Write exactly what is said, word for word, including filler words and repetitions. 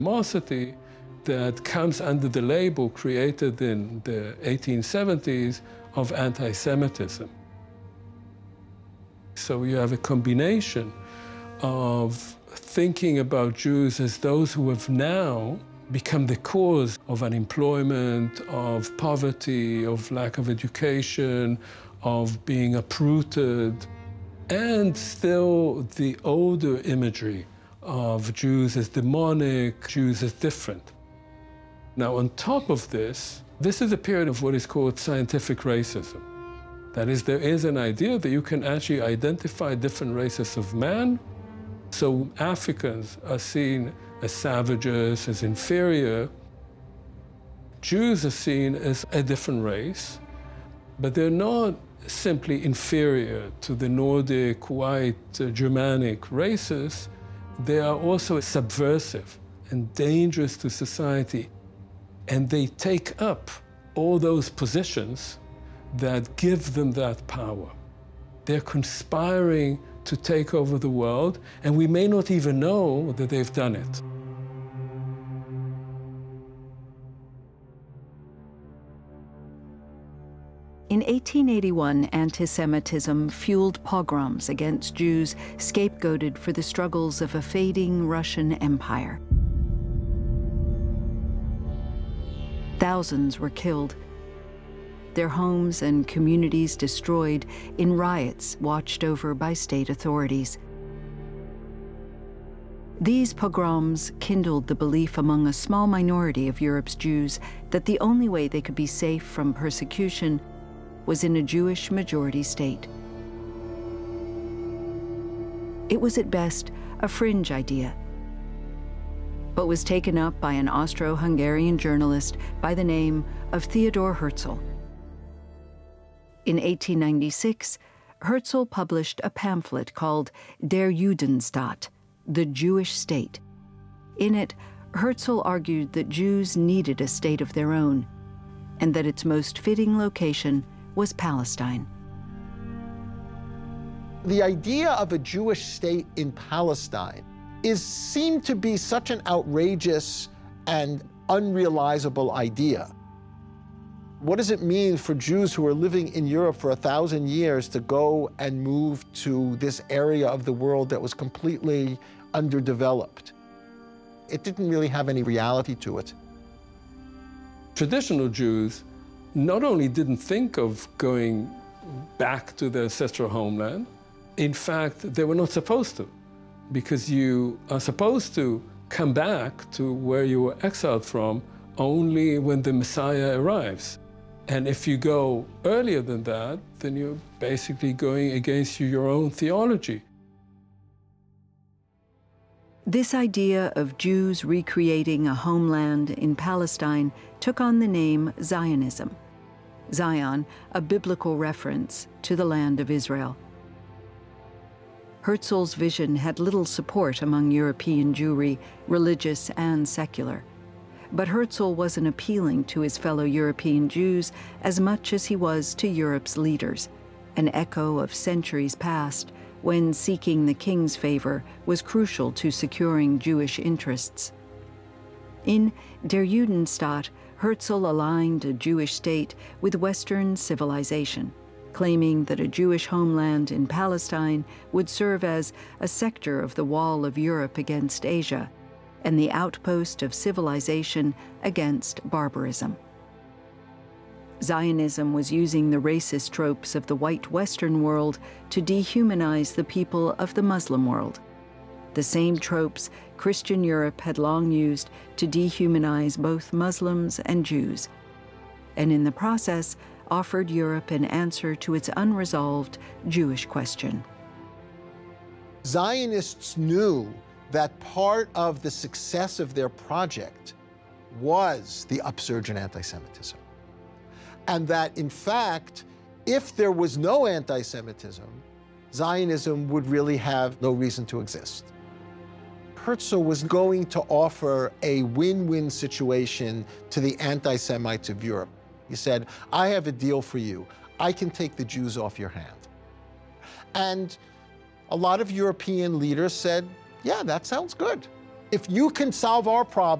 animosity that comes under the label created in the eighteen seventies of anti-Semitism. So you have a combination of thinking about Jews as those who have now become the cause of unemployment, of poverty, of lack of education, of being uprooted, and still the older imagery of Jews as demonic, Jews as different. Now, on top of this, this is a period of what is called scientific racism. That is, there is an idea that you can actually identify different races of man. So Africans are seen as savages, as inferior. Jews are seen as a different race, but they're not simply inferior to the Nordic, white, uh, Germanic races. They are also subversive and dangerous to society. And they take up all those positions that give them that power. They're conspiring to take over the world, and we may not even know that they've done it. In eighteen eighty-one, anti-Semitism fueled pogroms against Jews scapegoated for the struggles of a fading Russian empire. Thousands were killed, their homes and communities destroyed in riots watched over by state authorities. These pogroms kindled the belief among a small minority of Europe's Jews that the only way they could be safe from persecution was in a Jewish majority state. It was at best a fringe idea, but was taken up by an Austro-Hungarian journalist by the name of Theodor Herzl. In eighteen ninety-six, Herzl published a pamphlet called Der Judenstaat, the Jewish State. In it, Herzl argued that Jews needed a state of their own, and that its most fitting location was Palestine. The idea of a Jewish state in Palestine is seemed to be such an outrageous and unrealizable idea. What does it mean for Jews who are living in Europe for a thousand years to go and move to this area of the world that was completely underdeveloped? It didn't really have any reality to it. Traditional Jews not only didn't think of going back to their ancestral homeland, in fact, they were not supposed to, because you are supposed to come back to where you were exiled from only when the Messiah arrives. And if you go earlier than that, then you're basically going against your own theology. This idea of Jews recreating a homeland in Palestine took on the name Zionism. Zion, a biblical reference to the land of Israel. Herzl's vision had little support among European Jewry, religious and secular. But Herzl wasn't appealing to his fellow European Jews as much as he was to Europe's leaders, an echo of centuries past when seeking the king's favor was crucial to securing Jewish interests. In Der Judenstaat, Herzl aligned a Jewish state with Western civilization, claiming that a Jewish homeland in Palestine would serve as a sector of the wall of Europe against Asia, and the outpost of civilization against barbarism. Zionism was using the racist tropes of the white Western world to dehumanize the people of the Muslim world, the same tropes Christian Europe had long used to dehumanize both Muslims and Jews, and in the process offered Europe an answer to its unresolved Jewish question. Zionists knew that part of the success of their project was the upsurge in anti-Semitism. And that, in fact, if there was no anti-Semitism, Zionism would really have no reason to exist. Herzl was going to offer a win-win situation to the anti-Semites of Europe. He said, I have a deal for you. I can take the Jews off your hand. And a lot of European leaders said, yeah, that sounds good. If you can solve our problem,